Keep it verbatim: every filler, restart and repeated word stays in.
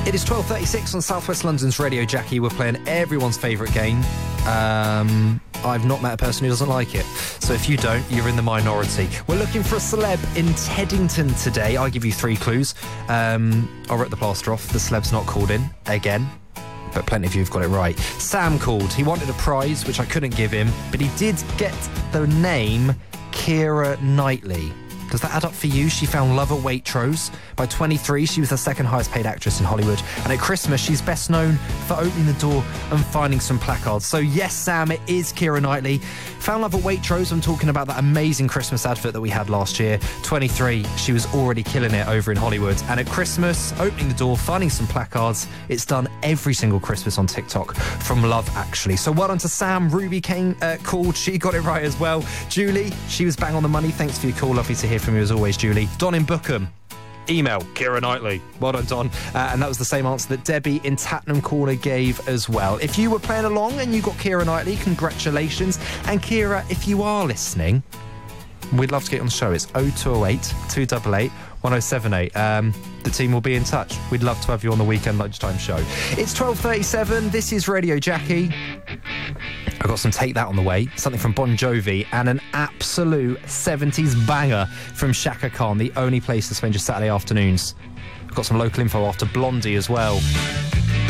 It is twelve thirty-six on South West London's Radio Jackie. We're playing everyone's favourite game. Um, I've not met a person who doesn't like it. So if you don't, you're in the minority. We're looking for a celeb in Teddington today. I'll give you three clues. Um, I'll rip the plaster off. The celeb's not called in again, but plenty of you have got it right. Sam called. He wanted a prize, which I couldn't give him, but he did get the name Keira Knightley. Does that add up for you? She found love at Waitrose. By twenty-three, she was the second highest paid actress in Hollywood. And at Christmas, she's best known for opening the door and finding some placards. So yes, Sam, it is Keira Knightley. Found love at Waitrose. I'm talking about that amazing Christmas advert that we had last year. twenty-three, she was already killing it over in Hollywood. And at Christmas, opening the door, finding some placards. It's done every single Christmas on TikTok from Love Actually. So well done to Sam. Ruby came, uh, called. She got it right as well. Julie, she was bang on the money. Thanks for your call. Lovely to hear from you as always, Julie. Don in Bookham. Email Keira Knightley. Well done, Don. Uh, and that was the same answer that Debbie in Tattenham Corner gave as well. If you were playing along and you got Keira Knightley, congratulations. And Keira, if you are listening, we'd love to get you on the show. It's oh two oh eight, two eight eight, one oh seven eight. Um, the team will be in touch. We'd love to have you on the weekend lunchtime show. It's twelve thirty-seven. This is Radio Jackie. I've got some Take That on the way, something from Bon Jovi, and an absolute seventies banger from Shaka Khan, the only place to spend your Saturday afternoons. I've got some local info after Blondie as well.